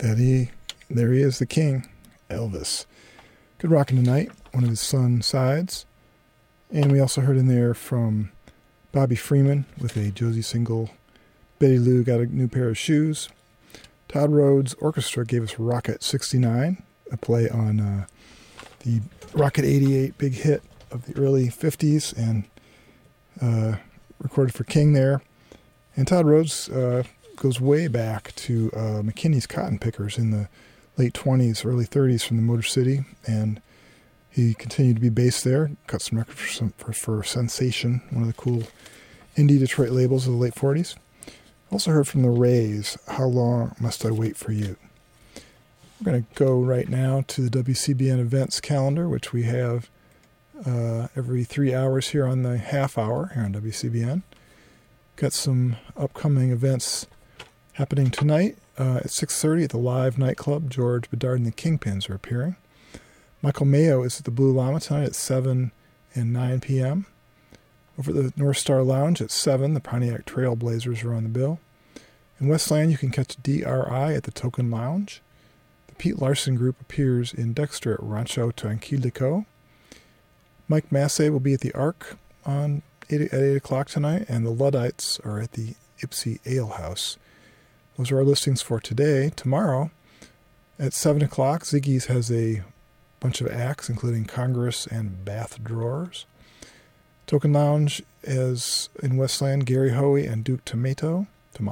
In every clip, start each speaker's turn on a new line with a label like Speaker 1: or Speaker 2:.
Speaker 1: There he is, the king, Elvis. Good rockin' tonight, one of his Sun sides. And we also heard in there from Bobby Freeman with a Josie single, Betty Lou Got a New Pair of Shoes. Todd Rhodes Orchestra gave us Rocket 69, a play on the Rocket 88 big hit of the early 50s and recorded for King there. And Todd Rhodes goes way back to McKinney's Cotton Pickers in the late 20s, early 30s from the Motor City, and he continued to be based there, cut some records for Sensation, one of the cool indie Detroit labels of the late 40s. Also heard from the Rays, How Long Must I Wait for You? We're going to go right now to the WCBN events calendar, which we have every 3 hours here on the half hour here on WCBN. Got some upcoming events happening tonight at 6:30 at the Live nightclub. George Bedard and the Kingpins are appearing. Michael Mayo is at the Blue Llama tonight at 7 and 9 p.m. Over at the North Star Lounge at 7, the Pontiac Trailblazers are on the bill. In Westland, you can catch DRI at the Token Lounge. The Pete Larson Group appears in Dexter at Rancho Tranquilico. Mike Massey will be at the Ark at 8 o'clock tonight, and the Luddites are at the Ipsy Ale House. Those are our listings for today. Tomorrow, at 7 o'clock, Ziggy's has a bunch of acts, including Congress and Bath Drawers. Token Lounge is in Westland, Gary Hoey and Duke Tomato.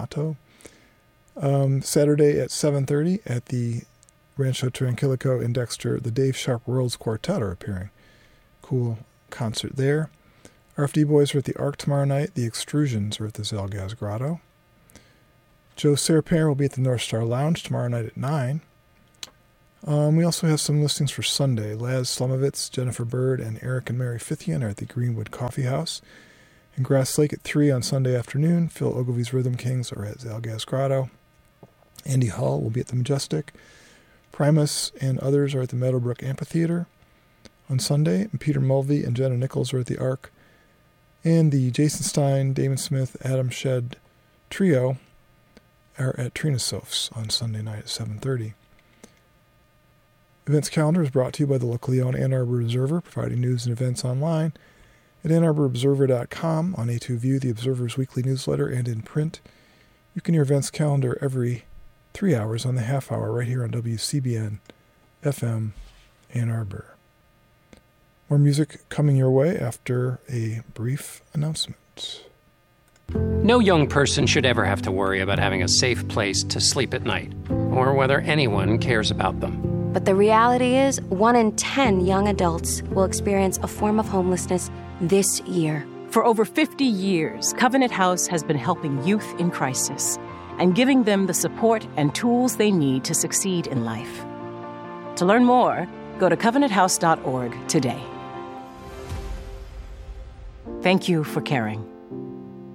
Speaker 1: Saturday at 7:30 at the Rancho Tranquilico in Dexter, the Dave Sharp Worlds Quartet are appearing. Cool concert there. RFD Boys are at the Ark tomorrow night. The Extrusions are at the Zalgaz Grotto. Joe Serapin will be at the North Star Lounge tomorrow night at 9. We also have some listings for Sunday. Laz Slumovitz, Jennifer Bird, and Eric and Mary Fithian are at the Greenwood Coffee House. In Grass Lake at 3 on Sunday afternoon, Phil Ogilvy's Rhythm Kings are at Zalgaz Grotto. Andy Hull will be at the Majestic. Primus and others are at the Meadowbrook Amphitheater on Sunday. And Peter Mulvey and Jenna Nichols are at the Ark. And the Jason Stein, Damon Smith, Adam Shedd Trio are at Trina Sofs on Sunday night at 7:30. Events calendar is brought to you by the locally owned Ann Arbor Observer, providing news and events online at AnnArborObserver.com, on A2View, the Observer's weekly newsletter, and in print. You can hear events calendar every 3 hours on the half hour right here on WCBN FM Ann Arbor. More music coming your way after a brief announcement.
Speaker 2: No young person should ever have to worry about having a safe place to sleep at night, or whether anyone cares about them.
Speaker 3: But the reality is, 1 in 10 young adults will experience a form of homelessness this year.
Speaker 4: For over 50 years, Covenant House has been helping youth in crisis and giving them the support and tools they need to succeed in life. To learn more, go to covenanthouse.org today. Thank you for caring.